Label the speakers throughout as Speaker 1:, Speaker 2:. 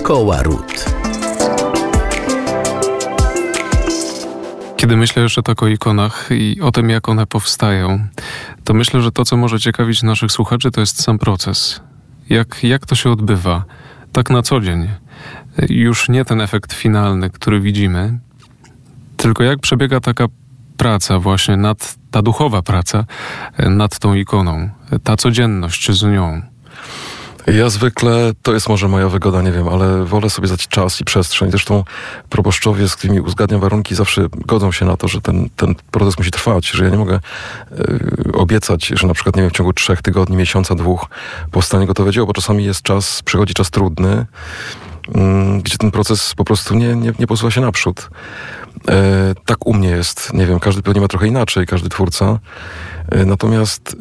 Speaker 1: Szkoła Ród.
Speaker 2: Kiedy myślę jeszcze tak o ikonach i o tym, jak one powstają, to myślę, że to, co może ciekawić naszych słuchaczy, to jest sam proces. Jak to się odbywa tak na co dzień. Już nie ten efekt finalny, który widzimy, tylko jak przebiega taka praca właśnie, ta duchowa praca nad tą ikoną, ta codzienność z nią.
Speaker 3: Ja zwykle, to jest może moja wygoda, nie wiem, ale wolę sobie dać czas i przestrzeń. Zresztą proboszczowie, z którymi uzgadniam warunki, zawsze godzą się na to, że ten proces musi trwać, że ja nie mogę obiecać, że na przykład, nie wiem, w ciągu 3 tygodni, miesiąca, 2 powstanie gotowe dzieło, bo czasami przychodzi czas trudny, gdzie ten proces po prostu nie posuwa się naprzód. Tak u mnie jest, nie wiem, każdy pewnie ma trochę inaczej, każdy twórca. Natomiast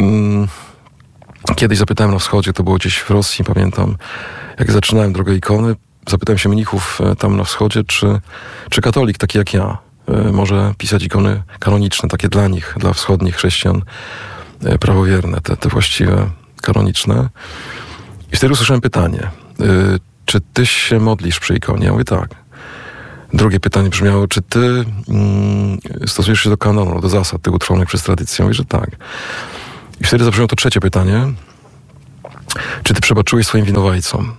Speaker 3: kiedyś zapytałem na wschodzie, to było gdzieś w Rosji, pamiętam, jak zaczynałem drogę ikony, zapytałem się mnichów tam na wschodzie, czy katolik taki jak ja może pisać ikony kanoniczne, takie dla nich, dla wschodnich chrześcijan, prawowierne, te właściwe, kanoniczne. I wtedy usłyszałem pytanie, czy ty się modlisz przy ikonie? Ja mówię tak. Drugie pytanie brzmiało, czy ty stosujesz się do kanonu, do zasad tych utworzonych przez tradycję? Ja mówię, że tak. I wtedy zabrzmiało to trzecie pytanie. Czy ty przebaczyłeś swoim winowajcom?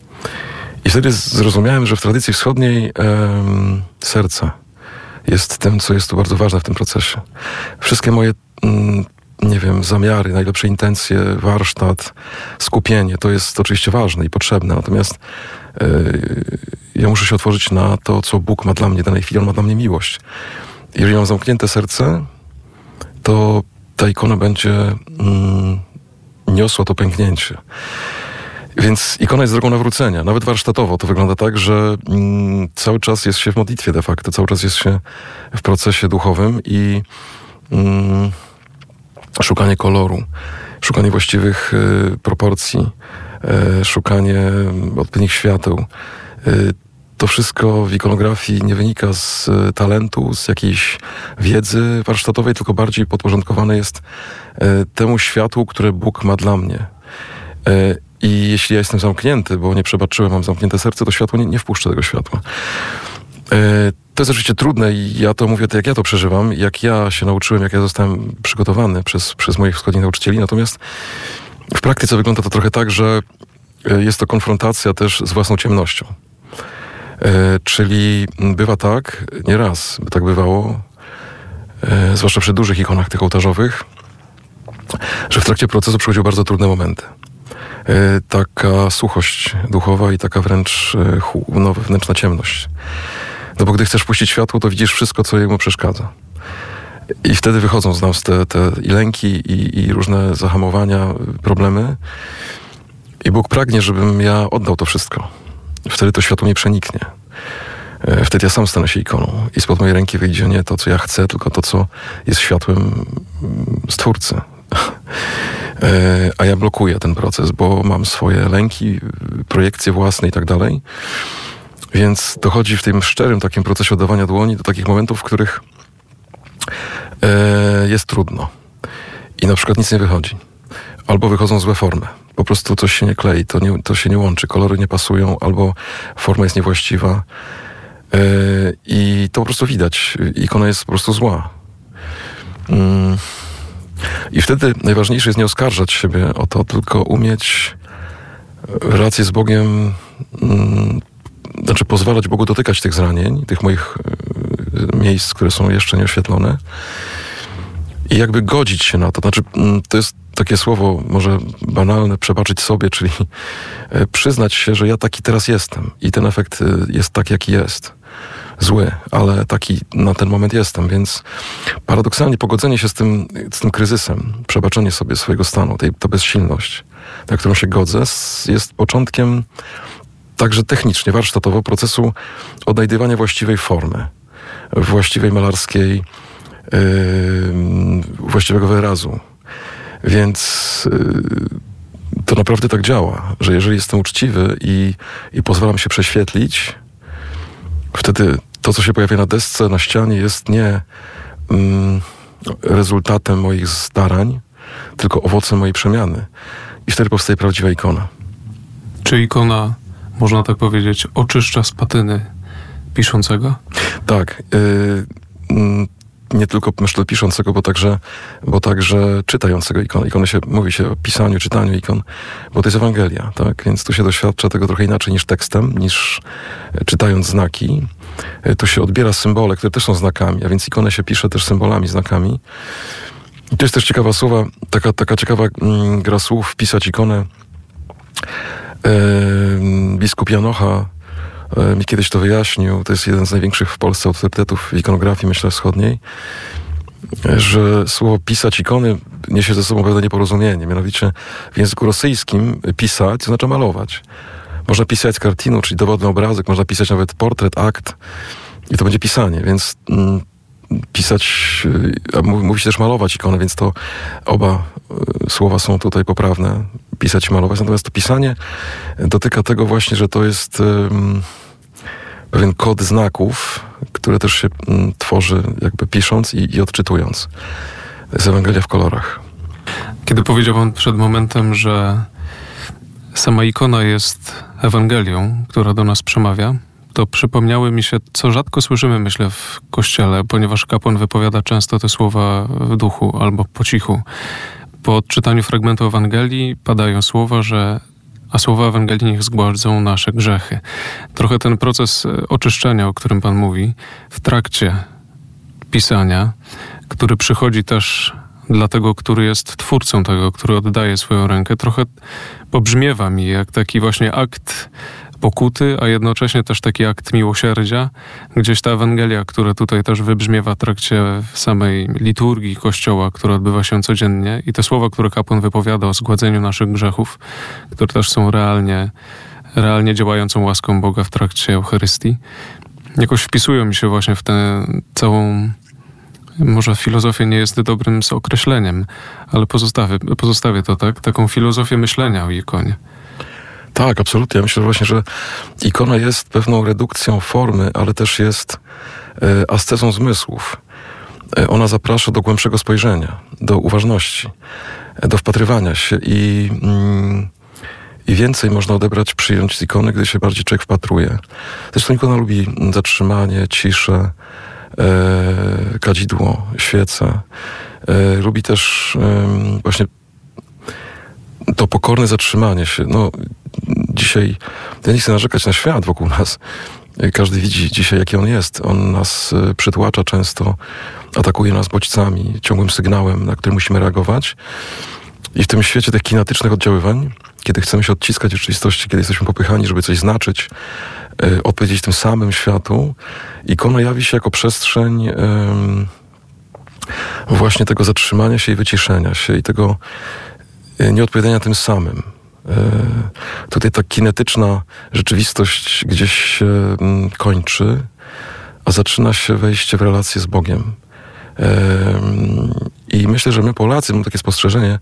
Speaker 3: I wtedy zrozumiałem, że w tradycji wschodniej serce jest tym, co jest tu bardzo ważne w tym procesie. Wszystkie moje, nie wiem, zamiary, najlepsze intencje, warsztat, skupienie, to jest oczywiście ważne i potrzebne. Natomiast ja muszę się otworzyć na to, co Bóg ma dla mnie w danej chwili. On ma dla mnie miłość. Jeżeli mam zamknięte serce, to ta ikona będzie niosła to pęknięcie. Więc ikona jest drogą nawrócenia. Nawet warsztatowo to wygląda tak, że cały czas jest się w modlitwie de facto, cały czas jest się w procesie duchowym i szukanie koloru, szukanie właściwych proporcji, szukanie odpowiednich świateł. To wszystko w ikonografii nie wynika z talentu, z jakiejś wiedzy warsztatowej, tylko bardziej podporządkowane jest temu światłu, które Bóg ma dla mnie. I jeśli ja jestem zamknięty, bo nie przebaczyłem, mam zamknięte serce, to światło nie wpuszczę tego światła. To jest oczywiście trudne i ja to mówię, jak ja to przeżywam, jak ja się nauczyłem, jak ja zostałem przygotowany przez moich wschodnich nauczycieli. Natomiast w praktyce wygląda to trochę tak, że jest to konfrontacja też z własną ciemnością. Czyli bywa tak, nieraz tak bywało, zwłaszcza przy dużych ikonach tych ołtarzowych, że w trakcie procesu przychodziły bardzo trudne momenty. Taka suchość duchowa i taka wręcz wewnętrzna ciemność. No bo gdy chcesz puścić światło, to widzisz wszystko, co jemu przeszkadza. I wtedy wychodzą z nas te i lęki, i różne zahamowania, problemy. I Bóg pragnie, żebym ja oddał to wszystko. Wtedy to światło nie przeniknie. Wtedy ja sam stanę się ikoną. I spod mojej ręki wyjdzie nie to, co ja chcę, tylko to, co jest światłem Stwórcy. A ja blokuję ten proces, bo mam swoje lęki, projekcje własne i tak dalej. Więc dochodzi w tym szczerym takim procesie oddawania dłoni do takich momentów, w których jest trudno. I na przykład nic nie wychodzi. Albo wychodzą złe formy. Po prostu coś się nie klei, to się nie łączy, kolory nie pasują, albo forma jest niewłaściwa. I to po prostu widać. Ikona jest po prostu zła. I wtedy najważniejsze jest nie oskarżać siebie o to, tylko umieć w relacji z Bogiem, znaczy pozwalać Bogu dotykać tych zranień, tych moich miejsc, które są jeszcze nieoświetlone i jakby godzić się na to. Znaczy, to jest takie słowo może banalne, przebaczyć sobie, czyli przyznać się, że ja taki teraz jestem i ten efekt jest taki, jaki jest. Zły, ale taki na ten moment jestem, więc paradoksalnie pogodzenie się z tym kryzysem, przebaczenie sobie swojego stanu, ta bezsilność, na którą się godzę, jest początkiem także technicznie, warsztatowo procesu odnajdywania właściwej formy, właściwej malarskiej, właściwego wyrazu. Więc to naprawdę tak działa, że jeżeli jestem uczciwy i pozwalam się prześwietlić, wtedy to, co się pojawia na desce, na ścianie, jest nie rezultatem moich starań, tylko owocem mojej przemiany. I wtedy powstaje prawdziwa ikona.
Speaker 2: Czy ikona można tak powiedzieć, oczyszcza z patyny piszącego?
Speaker 3: Tak. Nie tylko, myślę, piszącego, bo także czytającego ikon. Mówi się o pisaniu, czytaniu ikon, bo to jest Ewangelia, tak? Więc tu się doświadcza tego trochę inaczej niż tekstem, niż czytając znaki. Tu się odbiera symbole, które też są znakami, a więc ikonę się pisze też symbolami, znakami. I to jest też ciekawa słowa, taka ciekawa gra słów, pisać ikonę. Biskup Janocha mi kiedyś to wyjaśnił, to jest jeden z największych w Polsce autorytetów w ikonografii, myślę, wschodniej, że słowo pisać ikony niesie ze sobą pewne nieporozumienie. Mianowicie w języku rosyjskim pisać znaczy malować. Można pisać kartinu, czyli dowodny obrazek, można pisać nawet portret, akt i to będzie pisanie, więc pisać, a mówi się też malować ikonę, więc to oba słowa są tutaj poprawne, pisać i malować. Natomiast to pisanie dotyka tego właśnie, że to jest pewien kod znaków, które też się tworzy jakby pisząc i odczytując. To jest Ewangelia w kolorach.
Speaker 2: Kiedy powiedział pan przed momentem, że sama ikona jest Ewangelią, która do nas przemawia, to przypomniały mi się, co rzadko słyszymy, myślę, w kościele, ponieważ kapłan wypowiada często te słowa w duchu albo po cichu. Po odczytaniu fragmentu Ewangelii padają słowa, a słowa Ewangelii niech zgładzą nasze grzechy. Trochę ten proces oczyszczenia, o którym pan mówi, w trakcie pisania, który przychodzi też dla tego, który jest twórcą tego, który oddaje swoją rękę, trochę pobrzmiewa mi jak taki właśnie akt pokuty, a jednocześnie też taki akt miłosierdzia. Gdzieś ta Ewangelia, która tutaj też wybrzmiewa w trakcie samej liturgii Kościoła, która odbywa się codziennie i te słowa, które kapłan wypowiada o zgładzeniu naszych grzechów, które też są realnie działającą łaską Boga w trakcie Eucharystii, jakoś wpisują mi się właśnie w tę całą, może filozofia nie jest dobrym określeniem, ale pozostawię to, tak? Taką filozofię myślenia o ikonie.
Speaker 3: Tak, absolutnie. Ja myślę właśnie, że ikona jest pewną redukcją formy, ale też jest ascezą zmysłów. Ona zaprasza do głębszego spojrzenia, do uważności, do wpatrywania się i więcej można odebrać, przyjąć z ikony, gdy się bardziej człowiek wpatruje. Zresztą ikona lubi zatrzymanie, ciszę, kadzidło, świece. Lubi też właśnie to pokorne zatrzymanie się. No, dzisiaj, ja nie chcę narzekać na świat wokół nas. Każdy widzi dzisiaj, jaki on jest. On nas przytłacza często, atakuje nas bodźcami, ciągłym sygnałem, na który musimy reagować. I w tym świecie tych kinetycznych oddziaływań, kiedy chcemy się odciskać w rzeczywistości, kiedy jesteśmy popychani, żeby coś znaczyć, odpowiedzieć tym samym światu, ikona jawi się jako przestrzeń właśnie tego zatrzymania się i wyciszenia się i tego nieodpowiadania tym samym. Tutaj ta kinetyczna rzeczywistość gdzieś się kończy, a zaczyna się wejście w relację z Bogiem. I myślę, że my Polacy, mam takie spostrzeżenie,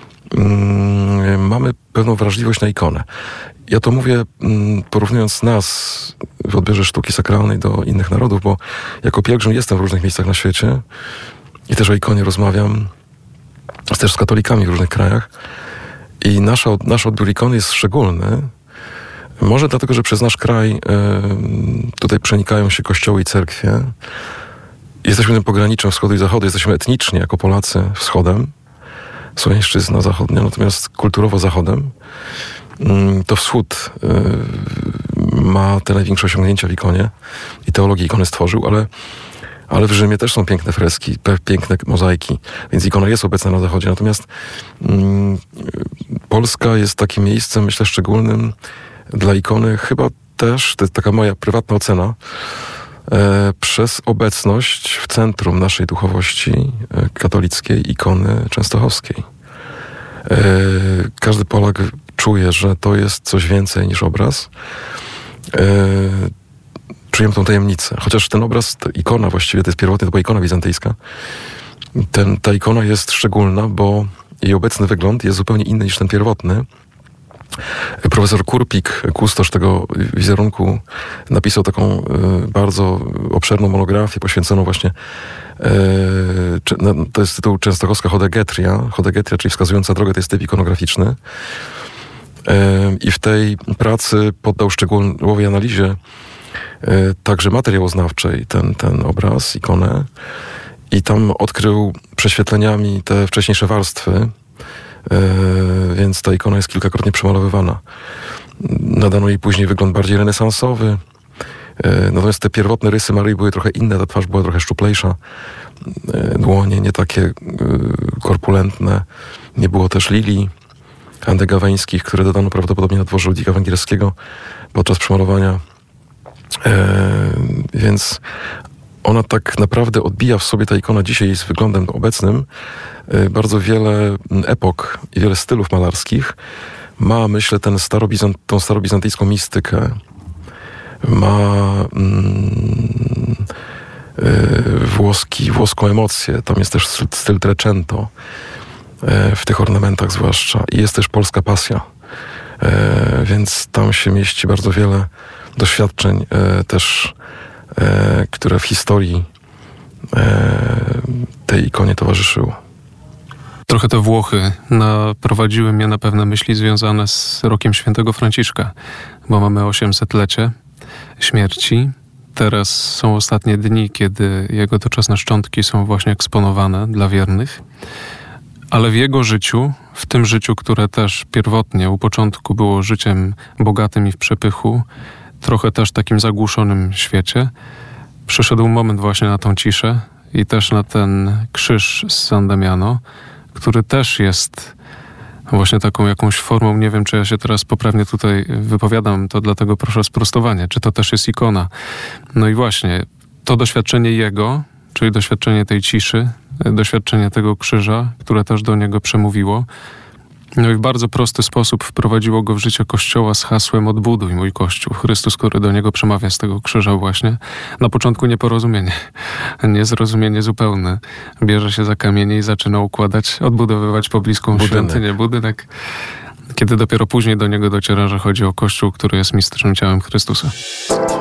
Speaker 3: mamy pewną wrażliwość na ikonę. Ja to mówię porównując nas w odbiorze sztuki sakralnej do innych narodów, bo jako pielgrzym jestem w różnych miejscach na świecie i też o ikonie rozmawiam, też z katolikami w różnych krajach. I nasz odbiór ikony jest szczególny. Może dlatego, że przez nasz kraj tutaj przenikają się kościoły i cerkwie. Jesteśmy tym pograniczem wschodu i zachodu. Jesteśmy etnicznie jako Polacy wschodem. Słowiańszczyzna zachodnia, natomiast kulturowo zachodem. To wschód ma te największe osiągnięcia w ikonie i teologię ikony stworzył, ale w Rzymie też są piękne freski, piękne mozaiki, więc ikona jest obecna na zachodzie. Natomiast Polska jest takim miejscem, myślę, szczególnym dla ikony, chyba też, to jest taka moja prywatna ocena, przez obecność w centrum naszej duchowości katolickiej ikony częstochowskiej. Każdy Polak czuje, że to jest coś więcej niż obraz. Czuję tą tajemnicę. Chociaż ten obraz, ta ikona właściwie, to jest pierwotnie, to była ikona bizantyjska. Ta ikona jest szczególna, bo jej obecny wygląd jest zupełnie inny niż ten pierwotny. Profesor Kurpik, kustosz tego wizerunku, napisał taką bardzo obszerną monografię poświęconą właśnie, to jest tytuł Częstochowska Chodegetria, czyli wskazująca drogę, to jest typ ikonograficzny. I w tej pracy poddał szczegółowej analizie także materiałoznawczej ten obraz, ikonę, i tam odkrył prześwietleniami te wcześniejsze warstwy, więc ta ikona jest kilkakrotnie przemalowywana. Nadano jej później wygląd bardziej renesansowy, natomiast te pierwotne rysy Maryi były trochę inne, ta twarz była trochę szczuplejsza, dłonie nie takie korpulentne, nie było też lilii andegaweńskich, które dodano prawdopodobnie na dworze Ludwika Węgierskiego podczas przemalowania. Więc ona tak naprawdę odbija w sobie, ta ikona dzisiaj z wyglądem obecnym, bardzo wiele epok i wiele stylów malarskich. Ma, myślę, tą starobizantyjską mistykę. Ma włoską emocję. Tam jest też styl Trecento, w tych ornamentach zwłaszcza. I jest też polska pasja. Więc tam się mieści bardzo wiele doświadczeń też, które w historii tej ikonie towarzyszyły.
Speaker 2: Trochę te Włochy naprowadziły mnie na pewne myśli związane z rokiem świętego Franciszka, bo mamy 800-lecie śmierci. Teraz są ostatnie dni, kiedy jego doczesne szczątki są właśnie eksponowane dla wiernych. Ale w jego życiu, w tym życiu, które też pierwotnie u początku było życiem bogatym i w przepychu, trochę też takim zagłuszonym świecie, przyszedł moment właśnie na tą ciszę i też na ten krzyż z San Damiano, który też jest właśnie taką jakąś formą, nie wiem, czy ja się teraz poprawnie tutaj wypowiadam, to dlatego proszę o sprostowanie, czy to też jest ikona. No i właśnie, to doświadczenie jego, czyli doświadczenie tej ciszy, doświadczenie tego krzyża, które też do niego przemówiło, no i w bardzo prosty sposób wprowadziło go w życie Kościoła z hasłem odbuduj mój Kościół. Chrystus, który do niego przemawia z tego krzyża właśnie. Na początku nieporozumienie, niezrozumienie zupełne. Bierze się za kamienie i zaczyna układać, odbudowywać pobliską świątynię, budynek. Kiedy dopiero później do niego dociera, że chodzi o Kościół, który jest mistycznym ciałem Chrystusa.